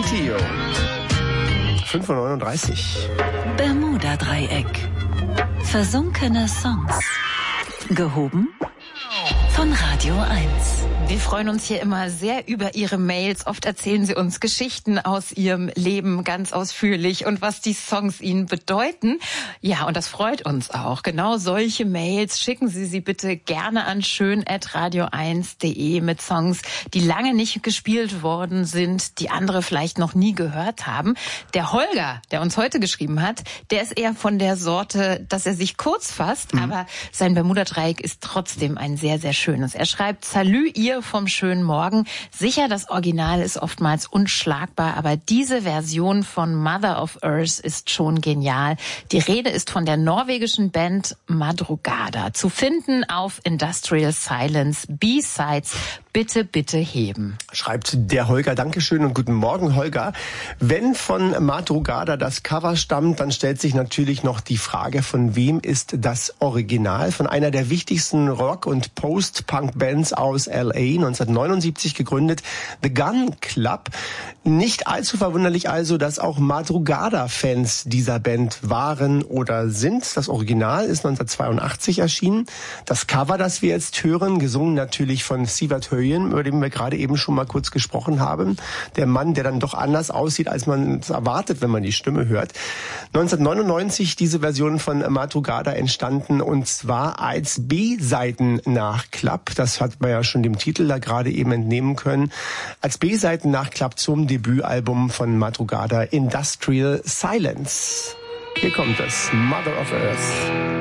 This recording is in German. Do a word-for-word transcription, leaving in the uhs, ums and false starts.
Castillo. fünf Uhr neununddreißig. Bermuda-Dreieck. Versunkene Songs. Gehoben von Radio eins. Wir freuen uns hier immer sehr über Ihre Mails. Oft erzählen Sie uns Geschichten aus Ihrem Leben ganz ausführlich und was die Songs Ihnen bedeuten. Ja, und das freut uns auch. Genau solche Mails schicken Sie sie bitte gerne an schön at radio eins punkt de mit Songs, die lange nicht gespielt worden sind, die andere vielleicht noch nie gehört haben. Der Holger, der uns heute geschrieben hat, der ist eher von der Sorte, dass er sich kurz fasst, mhm. aber sein Bermuda-Dreieck ist trotzdem ein sehr, sehr schönes. Er schreibt: Salü, ihr vom schönen Morgen. Sicher, das Original ist oftmals unschlagbar, aber diese Version von Mother of Earth ist schon genial. Die Rede ist von der norwegischen Band Madrugada. Zu finden auf Industrial Silence, B-Sides. Bitte, bitte heben. Schreibt der Holger. Dankeschön und guten Morgen, Holger. Wenn von Madrugada das Cover stammt, dann stellt sich natürlich noch die Frage, von wem ist das Original? Von einer der wichtigsten Rock- und Post-Punk-Bands aus L A, neunzehnhundertneunundsiebzig gegründet, The Gun Club. Nicht allzu verwunderlich also, dass auch Madrugada-Fans dieser Band waren oder sind. Das Original ist neunzehnhundertzweiundachtzig erschienen. Das Cover, das wir jetzt hören, gesungen natürlich von Sivert Høyen, über den wir gerade eben schon mal kurz gesprochen haben. Der Mann, der dann doch anders aussieht, als man es erwartet, wenn man die Stimme hört. neunzehnhundertneunundneunzig diese Version von Madrugada entstanden, und zwar als B-Seiten-Nachklapp. Das hat man ja schon dem Titel da gerade eben entnehmen können. Als B-Seiten-Nachklapp zum Debütalbum von Madrugada, Industrial Silence. Hier kommt es, Mother of Earth.